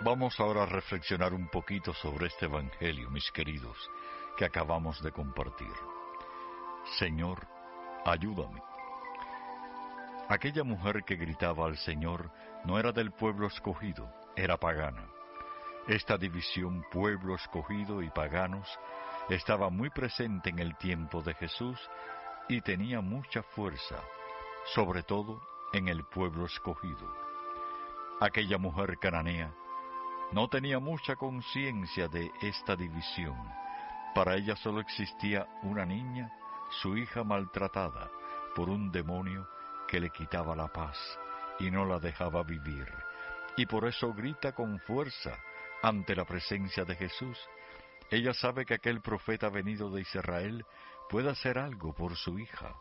Vamos ahora a reflexionar un poquito sobre este Evangelio, mis queridos, que acabamos de compartir. Señor, ayúdame. Aquella mujer que gritaba al Señor no era del pueblo escogido, era pagana. Esta división pueblo escogido y paganos estaba muy presente en el tiempo de Jesús y tenía mucha fuerza, sobre todo en el pueblo escogido. Aquella mujer cananea no tenía mucha conciencia de esta división. Para ella solo existía una niña, su hija maltratada por un demonio que le quitaba la paz y no la dejaba vivir. Y por eso grita con fuerza ante la presencia de Jesús. Ella sabe que aquel profeta venido de Israel puede hacer algo por su hija.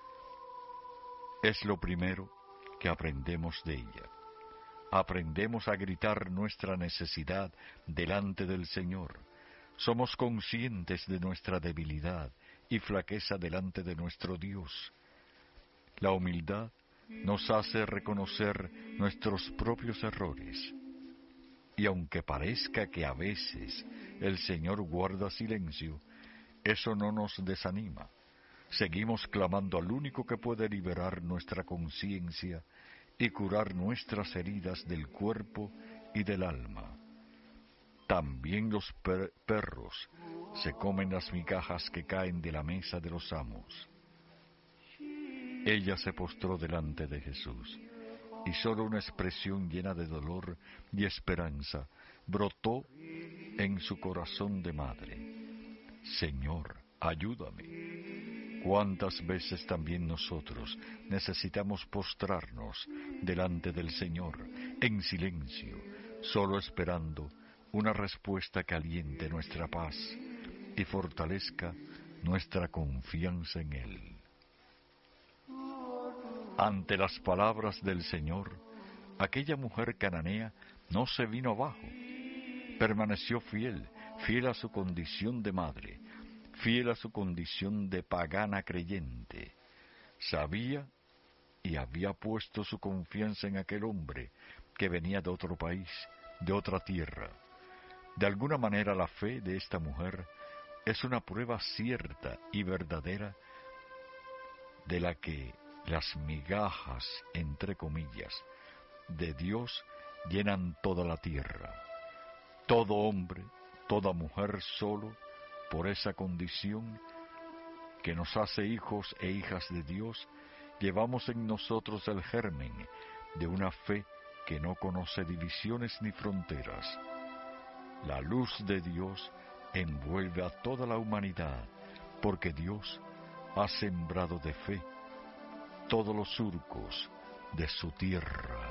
Es lo primero que aprendemos de ella. Aprendemos a gritar nuestra necesidad delante del Señor. Somos conscientes de nuestra debilidad y flaqueza delante de nuestro Dios. La humildad nos hace reconocer nuestros propios errores. Y aunque parezca que a veces el Señor guarda silencio, eso no nos desanima. Seguimos clamando al único que puede liberar nuestra conciencia y curar nuestras heridas del cuerpo y del alma. También los perros se comen las migajas que caen de la mesa de los amos. Ella se postró delante de Jesús, y solo una expresión llena de dolor y esperanza brotó en su corazón de madre. Señor, ayúdame. ¿Cuántas veces también nosotros necesitamos postrarnos delante del Señor, en silencio, solo esperando una respuesta que aliente nuestra paz y fortalezca nuestra confianza en Él? Ante las palabras del Señor, aquella mujer cananea no se vino abajo, permaneció fiel a su condición de madre, fiel a su condición de pagana creyente. Sabía y había puesto su confianza en aquel hombre que venía de otro país, de otra tierra. De alguna manera la fe de esta mujer es una prueba cierta y verdadera de la que las migajas, entre comillas, de Dios llenan toda la tierra. Todo hombre, toda mujer solo, por esa condición que nos hace hijos e hijas de Dios, llevamos en nosotros el germen de una fe que no conoce divisiones ni fronteras. La luz de Dios envuelve a toda la humanidad, porque Dios ha sembrado de fe todos los surcos de su tierra.